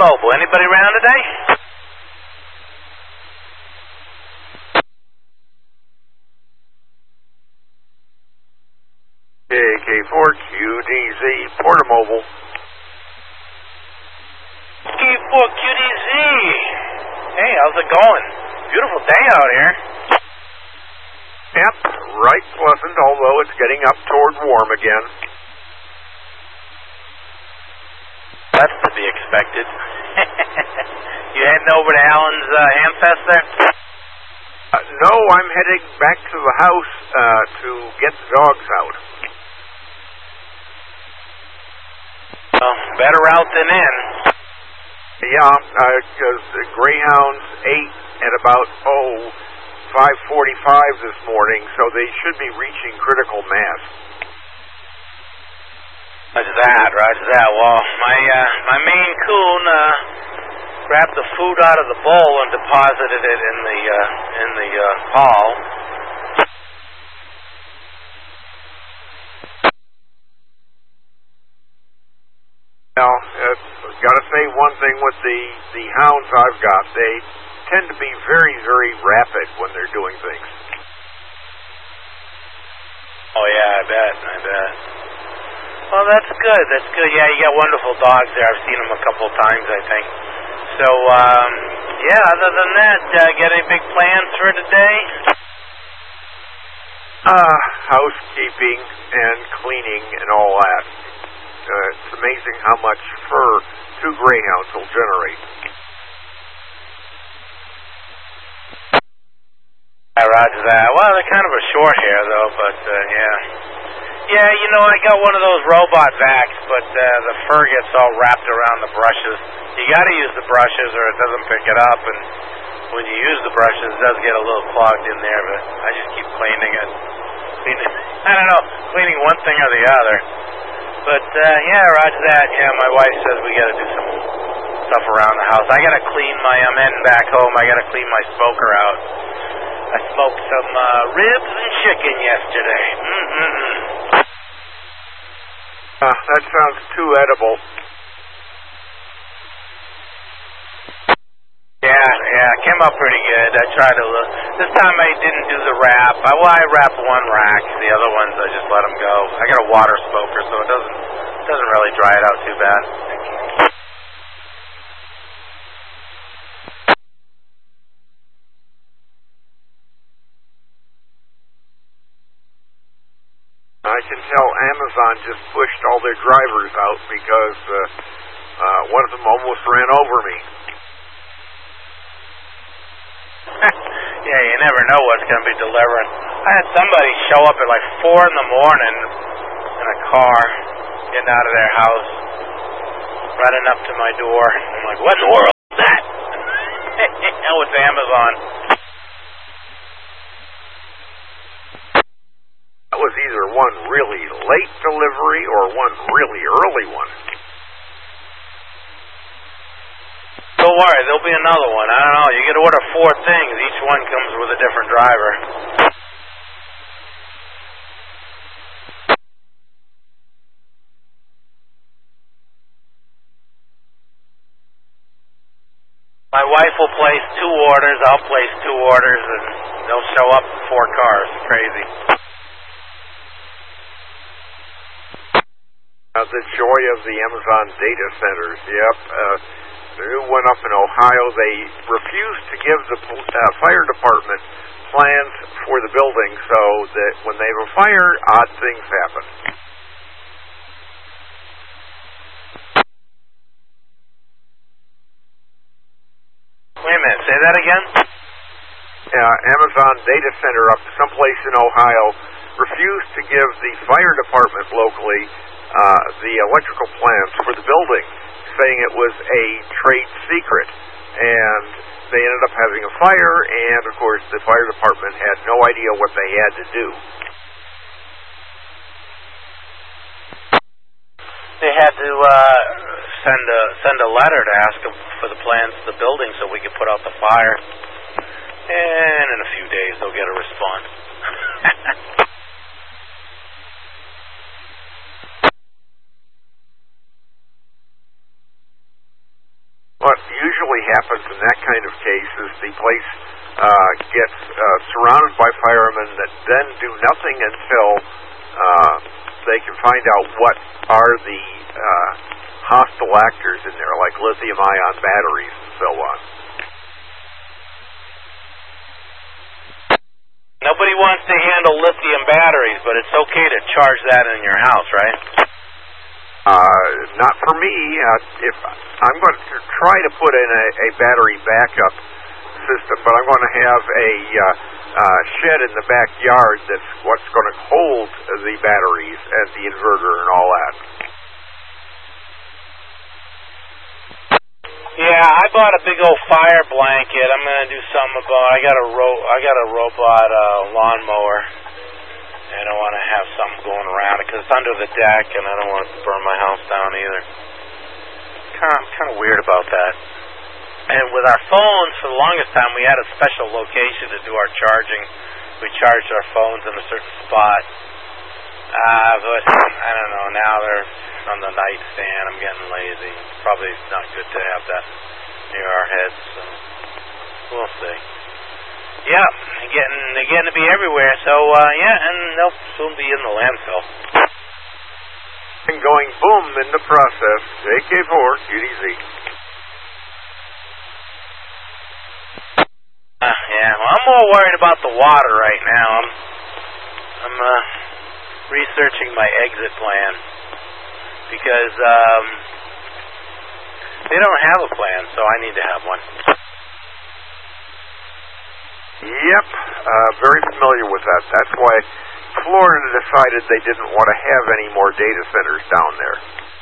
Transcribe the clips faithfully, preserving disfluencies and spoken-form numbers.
Mobile. Anybody around today? K K four Q D Z, Portamobile. K four Q D Z. Hey, how's it going? Beautiful day out here. Yep, right pleasant, although it's getting up toward warm again. That's to be expected. You heading over to Allen's uh, Hamfest there? Uh, no, I'm heading back to the house uh, to get the dogs out. Well, better out than in. Yeah, because uh, the Greyhounds ate at about, oh, five forty-five this morning, so they should be reaching critical mass. Roger that, roger that. Well, my uh, my Maine Coon uh, grabbed the food out of the bowl and deposited it in the uh, in the uh, hall. Now, uh, got to say one thing with the the hounds I've got, they tend to be very, very rapid when they're doing things. Oh yeah, I bet, I bet. Well, that's good. That's good. Yeah, you got wonderful dogs there. I've seen them a couple of times, I think. So, um, yeah, other than that, uh, got any big plans for today? Uh, housekeeping and cleaning and all that. Uh, it's amazing how much fur two Greyhounds will generate. Yeah, roger that. Well, they're kind of a short hair, though, but, uh, yeah. Yeah, you know, I got one of those robot vacs, but uh, the fur gets all wrapped around the brushes. You got to use the brushes or it doesn't pick it up, and when you use the brushes, it does get a little clogged in there, but I just keep cleaning it. Cleaning, I don't know, cleaning one thing or the other. But, uh, yeah, roger that. Yeah, my wife says we got to do some stuff around the house. I got to clean my, I'm heading back home, I got to clean my smoker out. I smoked some uh, ribs and chicken yesterday. Mm-mm-mm. Uh, that sounds too edible. Yeah, yeah, it came out pretty good. I tried to look. This time I didn't do the wrap. I, well, I wrapped one rack. The other ones I just let them go. I got a water smoker, so it doesn't doesn't really dry it out too bad. I can tell Amazon just pushed all their drivers out because uh, uh, one of them almost ran over me. Yeah, you never know what's going to be delivering. I had somebody show up at like four in the morning in a car, getting out of their house, running up to my door. I'm like, what in the world is that? Oh, it's Amazon. That was either one really late delivery or one really early one. Don't worry, there'll be another one. I don't know. You get to order four things. Each one comes with a different driver. My wife will place two orders. I'll place two orders, and they'll show up in four cars. Crazy. Uh, the joy of the Amazon data centers. Yep. Uh, the new one up in Ohio, they refused to give the uh, fire department plans for the building so that when they have a fire, odd things happen. Wait a minute. Say that again? Uh, Amazon data center up someplace in Ohio refused to give the fire department locally uh, the electrical plans for the building, saying it was a trade secret. And they ended up having a fire, and of course the fire department had no idea what they had to do. They had to uh, send a send a letter to ask them for the plans of the building so we could put out the fire. And in a few days they'll get a response. usually happens in that kind of case is the place uh, gets uh, surrounded by firemen that then do nothing until uh, they can find out what are the uh, hostile actors in there, like lithium-ion batteries and so on. Nobody wants to handle lithium batteries, but it's okay to charge that in your house, right? Uh, not for me. Uh, if I'm going to try to put in a, a battery backup system, but I'm going to have a uh, uh, shed in the backyard that's what's going to hold the batteries and the inverter and all that. Yeah, I bought a big old fire blanket. I'm going to do something about. I got a ro- I got a robot uh, lawnmower, and I want to have something going around it because it's under the deck, and I don't want it to burn my house down either. Kind of, kind of weird about that. And with our phones, for the longest time, we had a special location to do our charging. We charged our phones in a certain spot. Uh, but I don't know. Now they're on the nightstand. I'm getting lazy. Probably not good to have that near our heads. So we'll see. Yeah, they're getting they're getting to be everywhere. So uh, yeah, and they'll soon be in the landfill. And going boom in the process. A K four, Q D Z. Uh, yeah, well, I'm more worried about the water right now. I'm I'm uh, researching my exit plan because um, they don't have a plan, so I need to have one. Yep, uh, very familiar with that. That's why Florida decided they didn't want to have any more data centers down there.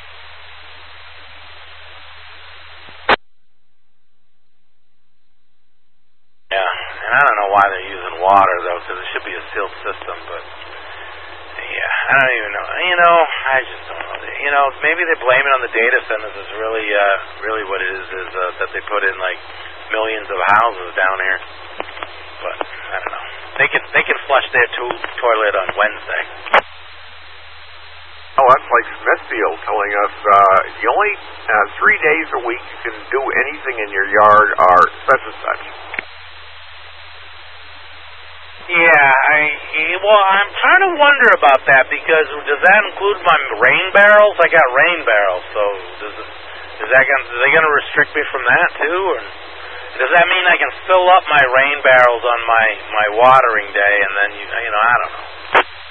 Yeah, and I don't know why they're using water, though, because it should be a sealed system, but yeah, I don't even know. You know, I just don't know. You know, maybe they blame it on the data centers. Is really, uh, really what it is, is uh, that they put in, like, millions of houses down here. But I don't know. They can they can flush their to- toilet on Wednesday. Oh, that's like Smithfield telling us uh, the only uh, three days a week you can do anything in your yard are such and such. Yeah, I well, I'm trying to wonder about that because does that include my rain barrels? I got rain barrels, so does it, is that gonna, are they going to restrict me from that too, or does that mean I can fill up my rain barrels on my my watering day and then you you know I don't know.